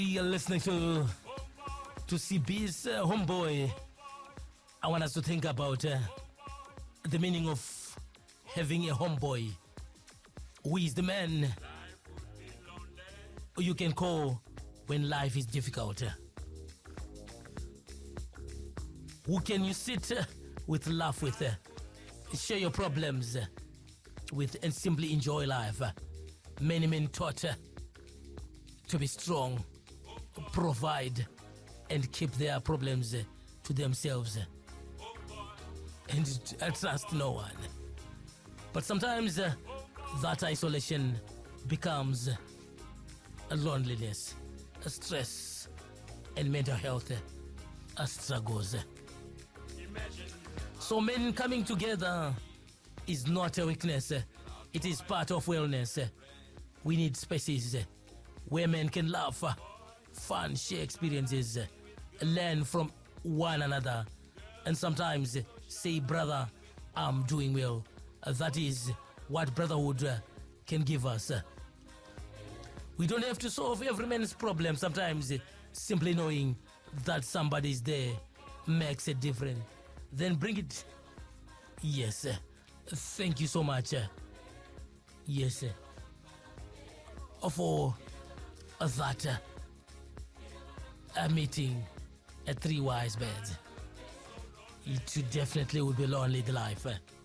You're listening to CB's Homeboy. I want us to think about the meaning of having a homeboy. Who is the man you can call when life is difficult? Who can you sit with, laugh with, share your problems with, and simply enjoy life? Many men taught to be strong, provide, and keep their problems to themselves and trust no one. But sometimes that isolation becomes a loneliness, a stress, and mental health struggles. So men coming together is not a weakness, it is part of wellness. We need spaces where men can laugh, fun, share experiences, learn from one another, and sometimes say, brother, I'm doing well. That is what brotherhood can give us. We don't have to solve every man's problem. Sometimes simply knowing that somebody is there makes a difference. Then bring it. Yes, thank you so much. Yes, for that meeting at Three Wise Beds. It definitely would be lonely, the life.